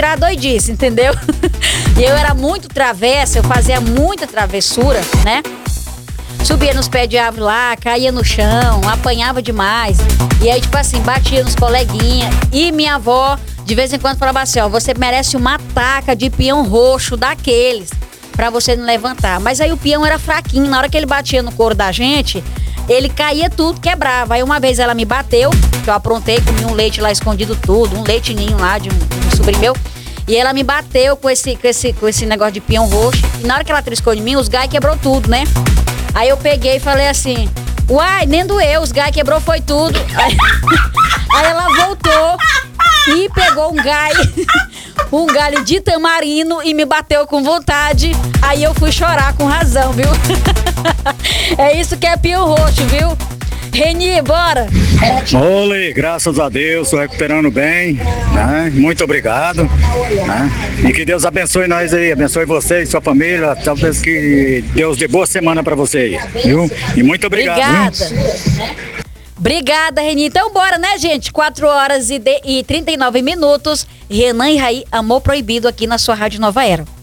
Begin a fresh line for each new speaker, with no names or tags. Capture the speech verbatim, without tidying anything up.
virar doidice, entendeu? E eu era muito travessa, eu fazia muita travessura, né? Subia nos pés de árvore lá, caía no chão, apanhava demais. E aí, tipo assim, batia nos coleguinhas. E minha avó, de vez em quando, falava assim, ó, você merece uma taca de peão roxo daqueles, pra você não levantar. Mas aí o peão era fraquinho, na hora que ele batia no couro da gente, ele caía tudo, quebrava. Aí uma vez ela me bateu, que eu aprontei, comi um leite lá escondido tudo, um leite ninho lá de um, um sobrinho meu. E ela me bateu com esse, com, esse, com esse negócio de peão roxo. E na hora que ela triscou em mim, os gai quebrou tudo, né? Aí eu peguei e falei assim, uai, nem doeu, os gai quebrou foi tudo. Aí, aí ela voltou e pegou um gai, um galho de tamarino e me bateu com vontade. Aí eu fui chorar com razão, viu? É isso que é peão roxo, viu? Reni, bora!
Olê, graças a Deus, tô recuperando bem, né? Muito obrigado, né? E que Deus abençoe nós aí, abençoe você e sua família, talvez que Deus dê boa semana pra você aí, viu? E muito obrigado.
Obrigada.
Viu?
Obrigada, Reni. Então bora, né, gente? quatro horas e, de, e trinta e nove minutos. Renan e Raí, Amor Proibido aqui na sua Rádio Nova Era.